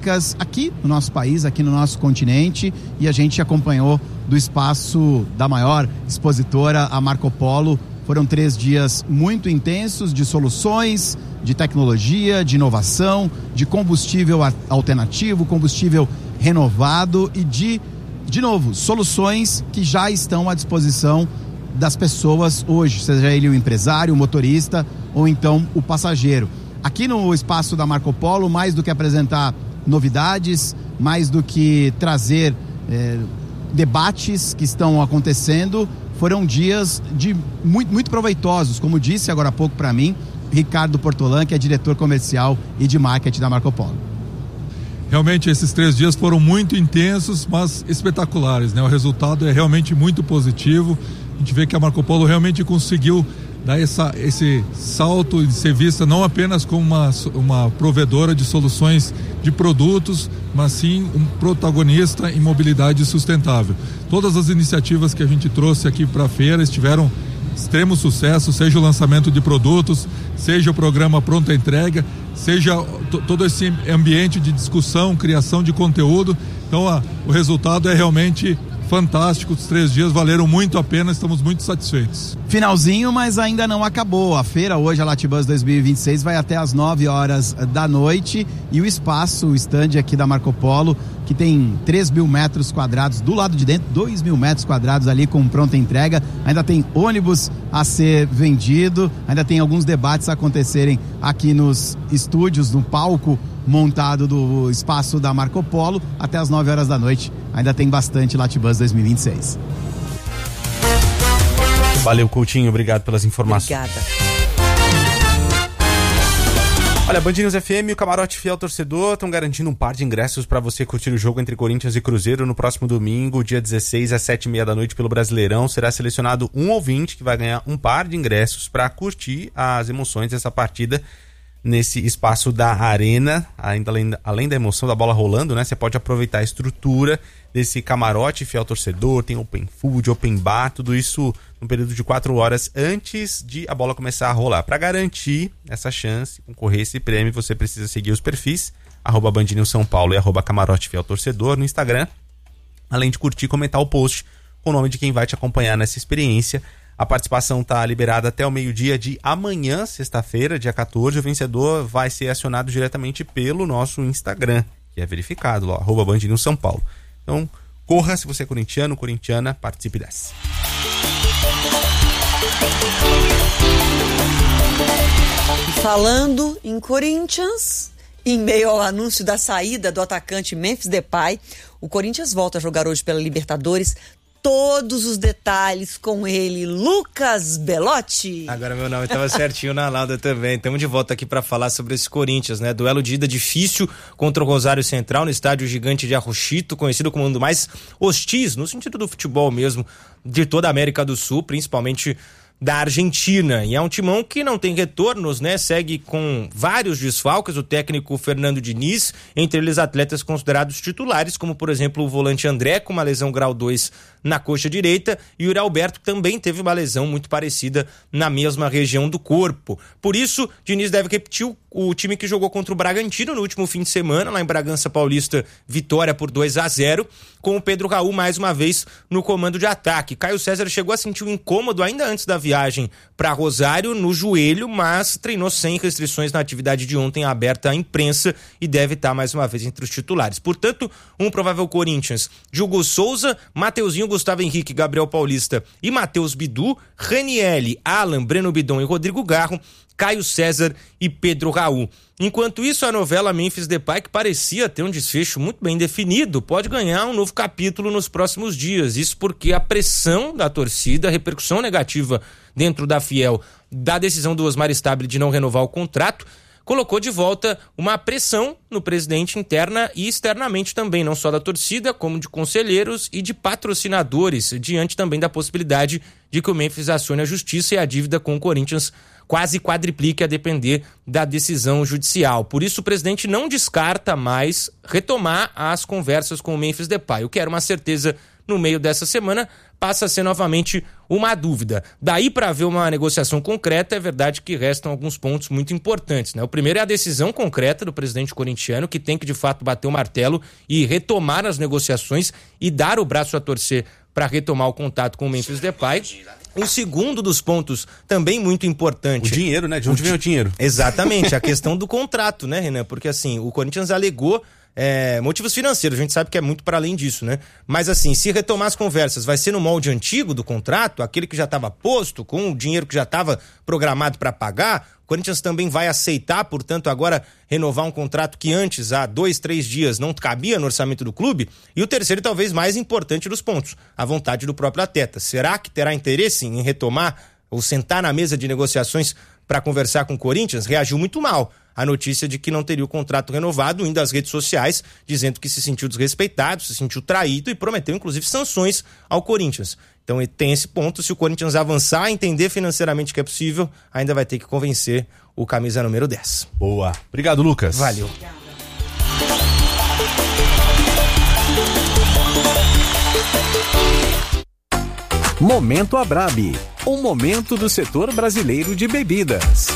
fábricas aqui no nosso país, aqui no nosso continente, e a gente acompanhou do espaço da maior expositora, a Marco Polo. Foram 3 dias muito intensos de soluções, de tecnologia, de inovação, de combustível alternativo, combustível renovado e de novo, soluções que já estão à disposição das pessoas hoje, seja ele o empresário, o motorista ou então o passageiro. Aqui no espaço da Marco Polo, mais do que apresentar novidades, mais do que trazer debates que estão acontecendo, foram dias muito proveitosos, como disse agora há pouco para mim Ricardo Portolan, que é diretor comercial e de marketing da Marco Polo. Realmente esses 3 dias foram muito intensos, mas espetaculares, né? O resultado é realmente muito positivo. A gente vê que a Marco Polo realmente conseguiu dar esse salto de ser vista não apenas como uma provedora de soluções de produtos, mas sim um protagonista em mobilidade sustentável. Todas as iniciativas que a gente trouxe aqui para a feira tiveram extremo sucesso, seja o lançamento de produtos, seja o programa Pronta Entrega, seja todo esse ambiente de discussão, criação de conteúdo. Então o resultado é realmente fantástico. Os 3 dias valeram muito a pena, estamos muito satisfeitos. Finalzinho, mas ainda não acabou. A feira hoje, a Latibus 2026, vai até às 9 horas da noite, e o espaço, o stand aqui da Marco Polo, que tem 3.000 metros quadrados, do lado de dentro 2.000 metros quadrados ali com pronta entrega, ainda tem ônibus a ser vendido, ainda tem alguns debates a acontecerem aqui nos estúdios, no palco montado do espaço da Marco Polo, até às 9 horas da noite. Ainda tem bastante Latibus 2026. Valeu, Coutinho, obrigado pelas informações. Obrigada. Olha, Band News FM e o Camarote Fiel Torcedor estão garantindo um par de ingressos para você curtir o jogo entre Corinthians e Cruzeiro no próximo domingo, dia 16, às 7h30 da noite, pelo Brasileirão. Será selecionado um ouvinte que vai ganhar um par de ingressos para curtir as emoções dessa partida nesse espaço da arena. Ainda além da emoção da bola rolando, né? Você pode aproveitar a estrutura desse Camarote Fiel Torcedor, tem open food, open bar, tudo isso no período de 4 horas antes de a bola começar a rolar. Para garantir essa chance, concorrer esse prêmio, você precisa seguir os perfis @BandNewsSãoPaulo e @Camarote Fiel Torcedor no Instagram, além de curtir e comentar o post com o nome de quem vai te acompanhar nessa experiência. A participação está liberada até o meio-dia de amanhã, sexta-feira, dia 14. O vencedor vai ser acionado diretamente pelo nosso Instagram, que é verificado lá, @BandNewsSãoPaulo. Então, corra, se você é corintiano, corintiana, participe dessa. Falando em Corinthians, em meio ao anúncio da saída do atacante Memphis Depay, o Corinthians volta a jogar hoje pela Libertadores. Todos os detalhes com ele, Lucas Belotti. Agora meu nome estava certinho na lauda também. Estamos de volta aqui para falar sobre esse Corinthians, né? Duelo de ida difícil contra o Rosário Central no estádio Gigante de Arrochito, conhecido como um dos mais hostis, no sentido do futebol mesmo, de toda a América do Sul, principalmente da Argentina. E é um timão que não tem retornos, né? Segue com vários desfalques, o técnico Fernando Diniz, entre eles atletas considerados titulares, como por exemplo o volante André, com uma lesão grau 2 na coxa direita, e o Yuri Alberto também teve uma lesão muito parecida na mesma região do corpo. Por isso, Diniz deve repetir o time que jogou contra o Bragantino no último fim de semana, lá em Bragança Paulista, vitória por 2-0, com o Pedro Raul mais uma vez no comando de ataque. Caio César chegou a sentir um incômodo ainda antes da viagem para Rosário no joelho, mas treinou sem restrições na atividade de ontem aberta à imprensa e deve estar mais uma vez entre os titulares. Portanto, um provável Corinthians: Diogo Souza, Mateuzinho, Gustavo Henrique, Gabriel Paulista e Matheus Bidu, Ranielli, Alan, Breno Bidon e Rodrigo Garro, Caio César e Pedro Raul. Enquanto isso, a novela Memphis Depay, que parecia ter um desfecho muito bem definido, pode ganhar um novo capítulo nos próximos dias. Isso porque a pressão da torcida, a repercussão negativa dentro da Fiel da decisão do Osmar Stabile de não renovar o contrato, colocou de volta uma pressão no presidente interna e externamente também, não só da torcida, como de conselheiros e de patrocinadores, diante também da possibilidade de que o Memphis acione a justiça e a dívida com o Corinthians quase quadriplique a depender da decisão judicial. Por isso, o presidente não descarta mais retomar as conversas com o Memphis Depay. O que era uma certeza no meio dessa semana, passa a ser novamente uma dúvida. Daí para haver uma negociação concreta, é verdade que restam alguns pontos muito importantes, né? O primeiro é a decisão concreta do presidente corintiano, que tem que de fato bater o martelo e retomar as negociações e dar o braço a torcer para retomar o contato com o Memphis Depay. O segundo dos pontos, também muito importante... O dinheiro, né? De onde vem o dinheiro? Exatamente, a questão do contrato, né, Renan? Porque assim, o Corinthians alegou motivos financeiros, a gente sabe que é muito para além disso, né? Mas assim, se retomar as conversas, vai ser no molde antigo do contrato, aquele que já estava posto, com o dinheiro que já estava programado para pagar, o Corinthians também vai aceitar, portanto, agora renovar um contrato que antes, há 2-3 dias, não cabia no orçamento do clube. E o terceiro, talvez mais importante dos pontos, a vontade do próprio atleta. Será que terá interesse em retomar ou sentar na mesa de negociações para conversar com o Corinthians? Reagiu muito mal a notícia de que não teria o contrato renovado, indo às redes sociais, dizendo que se sentiu desrespeitado, se sentiu traído e prometeu, inclusive, sanções ao Corinthians. Então tem esse ponto, se o Corinthians avançar, entender financeiramente que é possível, ainda vai ter que convencer o camisa número 10. Boa. Obrigado, Lucas. Valeu. Momento Abrabi, um momento do setor brasileiro de bebidas.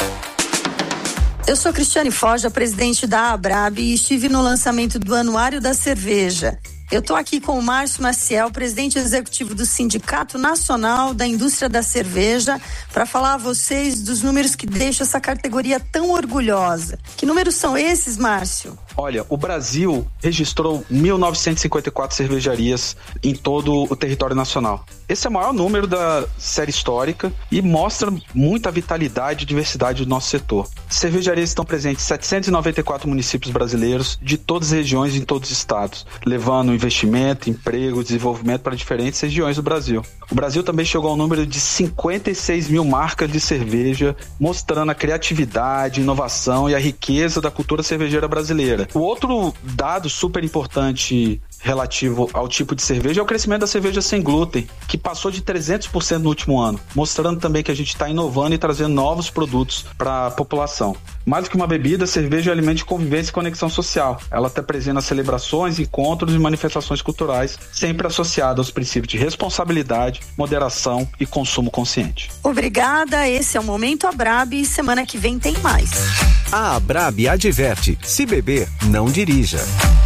Eu sou Cristiane Forja, presidente da Abrabi, e estive no lançamento do Anuário da Cerveja. Eu estou aqui com o Márcio Maciel, presidente executivo do Sindicato Nacional da Indústria da Cerveja, para falar a vocês dos números que deixam essa categoria tão orgulhosa. Que números são esses, Márcio? Olha, o Brasil registrou 1.954 cervejarias em todo o território nacional. Esse é o maior número da série histórica e mostra muita vitalidade e diversidade do nosso setor. Cervejarias estão presentes em 794 municípios brasileiros, de todas as regiões e em todos os estados, levando investimento, emprego, desenvolvimento para diferentes regiões do Brasil. O Brasil também chegou ao número de 56 mil marcas de cerveja, mostrando a criatividade, inovação e a riqueza da cultura cervejeira brasileira. O outro dado super importante relativo ao tipo de cerveja é o crescimento da cerveja sem glúten, que passou de 300% no último ano, mostrando também que a gente está inovando e trazendo novos produtos para a população. Mais do que uma bebida, a cerveja é um alimento de convivência e conexão social. Ela está presente nas celebrações, encontros e manifestações culturais, sempre associada aos princípios de responsabilidade, moderação e consumo consciente. Obrigada, esse é o Momento Abrabi e semana que vem tem mais. A Abrabi adverte: se beber, não dirija.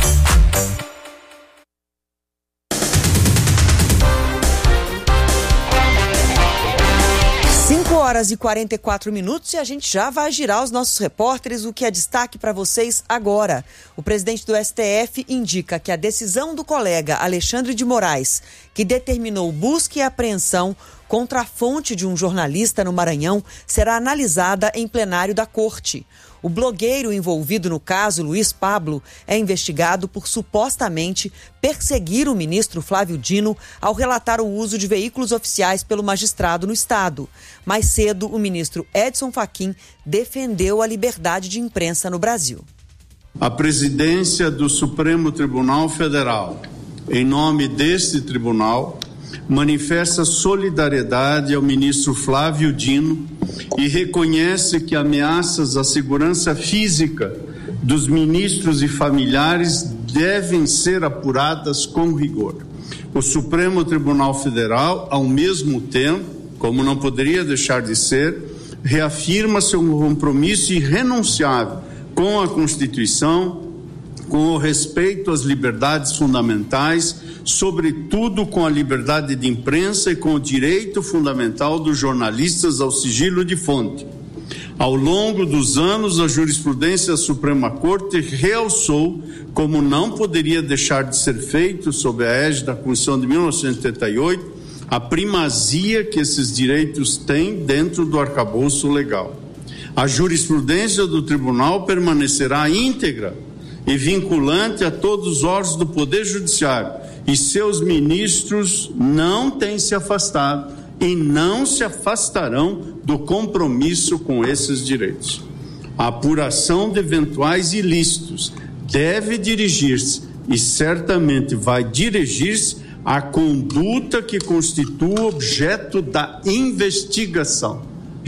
5h44 e a gente já vai girar os nossos repórteres. O que é destaque para vocês agora? O presidente do STF indica que a decisão do colega Alexandre de Moraes, que determinou busca e apreensão contra a fonte de um jornalista no Maranhão, será analisada em plenário da Corte. O blogueiro envolvido no caso, Luiz Pablo, é investigado por supostamente perseguir o ministro Flávio Dino ao relatar o uso de veículos oficiais pelo magistrado no estado. Mais cedo, o ministro Edson Fachin defendeu a liberdade de imprensa no Brasil. A presidência do Supremo Tribunal Federal, em nome deste tribunal, manifesta solidariedade ao ministro Flávio Dino e reconhece que ameaças à segurança física dos ministros e familiares devem ser apuradas com rigor. O Supremo Tribunal Federal, ao mesmo tempo, como não poderia deixar de ser, reafirma seu compromisso irrenunciável com a Constituição, com o respeito às liberdades fundamentais, sobretudo com a liberdade de imprensa e com o direito fundamental dos jornalistas ao sigilo de fonte. Ao longo dos anos, a jurisprudência da Suprema Corte realçou, como não poderia deixar de ser feito sob a égide da Constituição de 1988, a primazia que esses direitos têm dentro do arcabouço legal. A jurisprudência do tribunal permanecerá íntegra e vinculante a todos os órgãos do Poder Judiciário, e seus ministros não têm se afastado e não se afastarão do compromisso com esses direitos. A apuração de eventuais ilícitos deve dirigir-se, e certamente vai dirigir-se, à conduta que constitua objeto da investigação,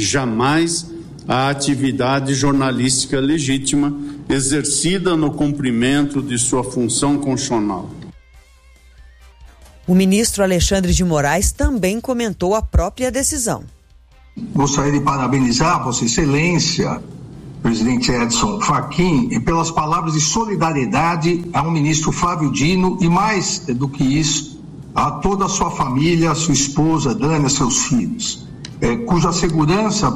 jamais a atividade jornalística legítima exercida no cumprimento de sua função constitucional. O ministro Alexandre de Moraes também comentou a própria decisão. Gostaria de parabenizar Vossa Excelência, presidente Edson Fachin, pelas palavras de solidariedade ao ministro Flávio Dino e, mais do que isso, a toda a sua família, a sua esposa Dani, seus filhos, cuja segurança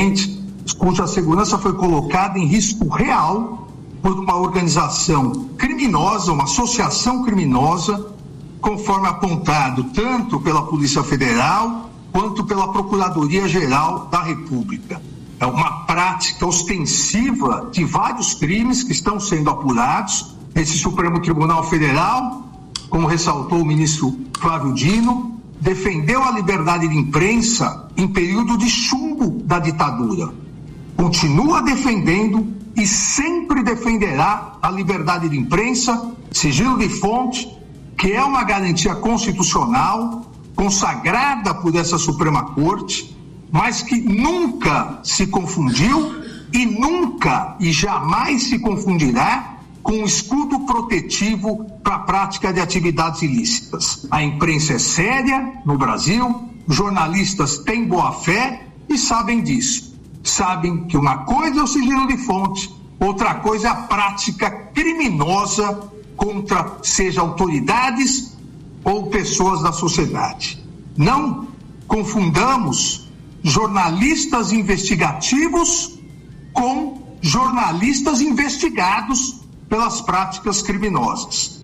foi colocada em risco real por uma organização criminosa, uma associação criminosa, conforme apontado tanto pela Polícia Federal quanto pela Procuradoria-Geral da República. É uma prática ostensiva de vários crimes que estão sendo apurados. Esse Supremo Tribunal Federal, como ressaltou o ministro Flávio Dino, defendeu a liberdade de imprensa em período de chumbo da ditadura. Continua defendendo e sempre defenderá a liberdade de imprensa, sigilo de fonte, que é uma garantia constitucional consagrada por essa Suprema Corte, mas que nunca se confundiu e nunca e jamais se confundirá com um escudo protetivo para a prática de atividades ilícitas. A imprensa é séria no Brasil, jornalistas têm boa fé e sabem disso. Sabem que uma coisa é o sigilo de fonte, outra coisa é a prática criminosa contra, seja autoridades ou pessoas da sociedade. Não confundamos jornalistas investigativos com jornalistas investigados pelas práticas criminosas.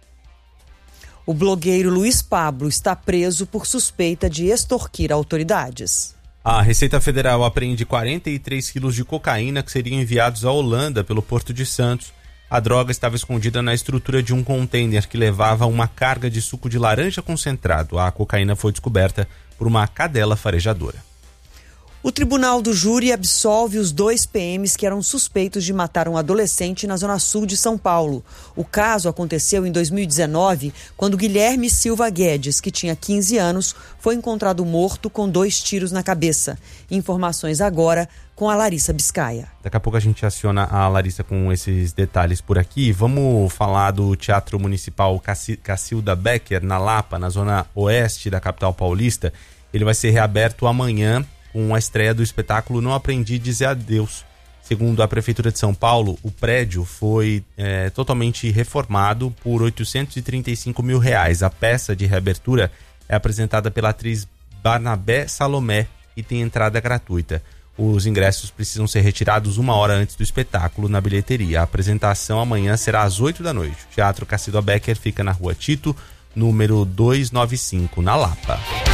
O blogueiro Luiz Pablo está preso por suspeita de extorquir autoridades. A Receita Federal apreende 43 quilos de cocaína que seriam enviados à Holanda pelo Porto de Santos. A droga estava escondida na estrutura de um container que levava uma carga de suco de laranja concentrado. A cocaína foi descoberta por uma cadela farejadora. O Tribunal do Júri absolve os 2 PMs que eram suspeitos de matar um adolescente na zona sul de São Paulo. O caso aconteceu em 2019, quando Guilherme Silva Guedes, que tinha 15 anos, foi encontrado morto com 2 tiros na cabeça. Informações agora com a Larissa Biscaia. Daqui a pouco a gente aciona a Larissa com esses detalhes por aqui. Vamos falar do Teatro Municipal Cacilda Becker, na Lapa, na zona oeste da capital paulista. Ele vai ser reaberto amanhã, com a estreia do espetáculo Não Aprendi a Dizer Adeus. Segundo a Prefeitura de São Paulo, o prédio foi totalmente reformado por R$835 mil. A peça de reabertura é apresentada pela atriz Barnabé Salomé e tem entrada gratuita. Os ingressos precisam ser retirados 1 hora antes do espetáculo na bilheteria. A apresentação amanhã será às 8 da noite. O Teatro Cacilda Becker fica na Rua Tito, número 295, na Lapa.